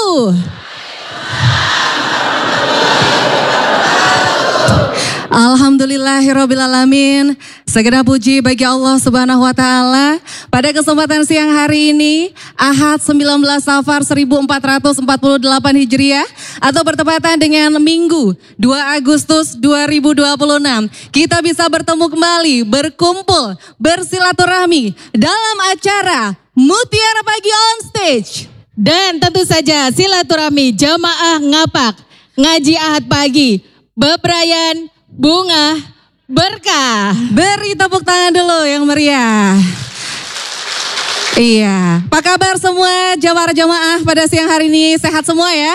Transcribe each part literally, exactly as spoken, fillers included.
Alhamdulillahirrabbilalamin. Segenap puji bagi Allah Subhanahu wa Ta'ala. Pada kesempatan siang hari ini, Ahad sembilan belas Safar seribu empat ratus empat puluh delapan Hijriah, atau bertepatan dengan Minggu dua Agustus dua ribu dua puluh enam, kita bisa bertemu kembali, berkumpul, bersilaturahmi dalam acara Mutiara Pagi on Stage. Dan tentu saja silaturahmi jamaah ngapak, ngaji Ahad pagi, bebrayan, bunga, berkah. Beri tepuk tangan dulu yang meriah. Iya, apa kabar semua jamaah-jamaah pada siang hari ini? Sehat semua ya?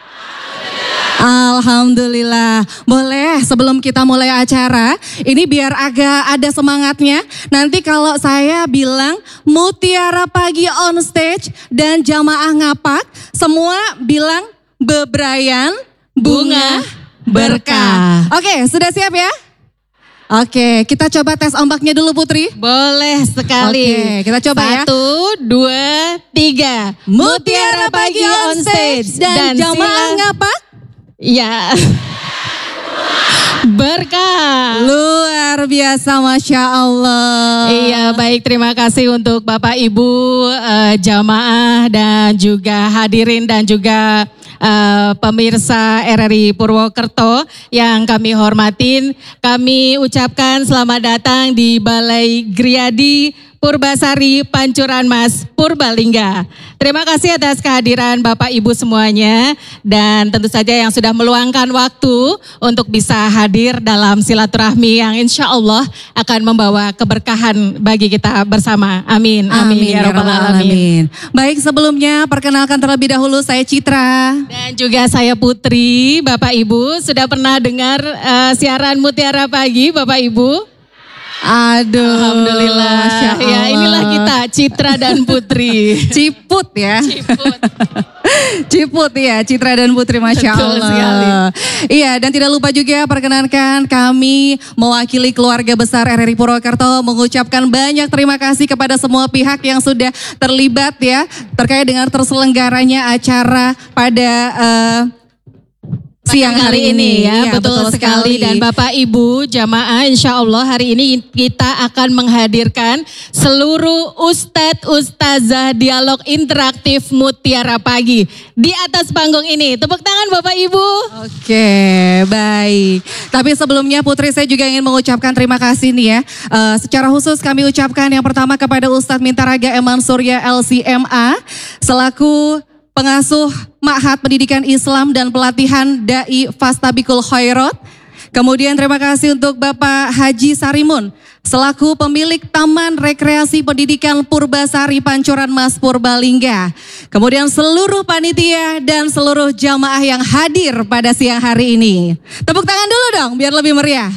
Alhamdulillah. Boleh sebelum kita mulai acara, ini biar agak ada semangatnya. Nanti kalau saya bilang Mutiara Pagi on Stage dan jamaah ngapak, semua bilang bebrayan, bunga, berkah. Oke, sudah siap ya? Oke, kita coba tes ombaknya dulu Putri. Boleh sekali. Oke, kita coba ya. Satu, dua, tiga. Mutiara Pagi on Stage dan, dan jamaah ngapak. Ya. Berkah. Luar biasa, Masya Allah. Iya, baik, terima kasih untuk Bapak Ibu uh, jamaah dan juga hadirin dan juga uh, pemirsa R R I Purwokerto yang kami hormatin. Kami ucapkan selamat datang di Balai Griadi Purbasari Pancuran Mas Purbalingga. Terima kasih atas kehadiran Bapak Ibu semuanya dan tentu saja yang sudah meluangkan waktu untuk bisa hadir dalam silaturahmi yang insya Allah akan membawa keberkahan bagi kita bersama. Amin. Amin, Amin ya Rabbal Alamin. Baik, sebelumnya perkenalkan terlebih dahulu saya Citra. Dan juga saya Putri. Bapak Ibu sudah pernah dengar uh, siaran Mutiara Pagi Bapak Ibu? Aduh, alhamdulillah. Ya, inilah kita Citra dan Putri. Ciput ya. Ciput. Ciput ya, Citra dan Putri, Masya Betul Allah. Sekali. Iya, dan tidak lupa juga perkenankan kami mewakili keluarga besar R R I Purwokerto mengucapkan banyak terima kasih kepada semua pihak yang sudah terlibat ya terkait dengan terselenggaranya acara pada uh, siang hari ini ya, ya betul, betul sekali. Dan Bapak Ibu jamaah, insya Allah hari ini kita akan menghadirkan seluruh Ustadz Ustazah dialog interaktif Mutiara Pagi di atas panggung ini. Tepuk tangan Bapak Ibu. Oke, baik. Tapi sebelumnya Putri, saya juga ingin mengucapkan terima kasih nih ya. Uh, secara khusus kami ucapkan yang pertama kepada Ustadz Mintaraga Eman Surya L C M A selaku pengasuh Ma'had Pendidikan Islam dan Pelatihan Dai Fastabikul Khairat. Kemudian terima kasih untuk Bapak Haji Sarimun selaku pemilik Taman Rekreasi Pendidikan Purbasari Pancuran Mas Purbalingga. Kemudian seluruh panitia dan seluruh jamaah yang hadir pada siang hari ini. Tepuk tangan dulu dong biar lebih meriah.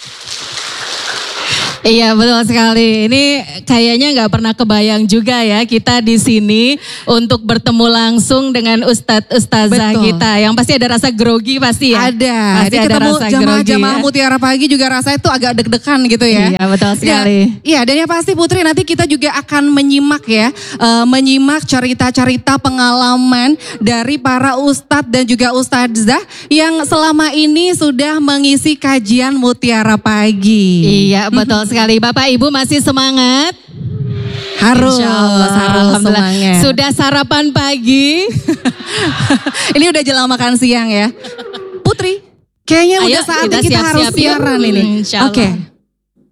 Iya betul sekali. Ini kayaknya nggak pernah kebayang juga ya kita di sini untuk bertemu langsung dengan Ustadz Ustazah Betul. kita. Yang pasti ada rasa grogi pasti ya. Ada. Pasti Jadi ada ketemu rasa jamaah-jamaah ya. Mutiara Pagi juga rasanya tuh agak deg-degan gitu ya. Iya betul sekali. Iya, dan yang pasti Putri nanti kita juga akan menyimak ya, uh, menyimak cerita-cerita pengalaman dari para ustadz dan juga ustadzah yang selama ini sudah mengisi kajian Mutiara Pagi. Iya betul sekali. Bapak Ibu masih semangat? Harus, Allah, harus semangat. Sudah sarapan pagi? Ini udah jelang makan siang ya. Putri, kayaknya Ayo, udah saatnya kita kita, kita siap-siap harus siaran ini. Hmm, Oke. Okay.